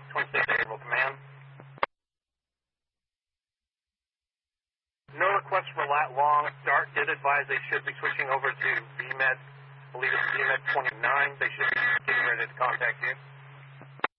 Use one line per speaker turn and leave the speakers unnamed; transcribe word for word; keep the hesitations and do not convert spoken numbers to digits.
twenty-six Able Command. No request for lat long. Start did advise they should be switching over to V MED. I believe it's V MED twenty-nine. They should be getting ready to contact you.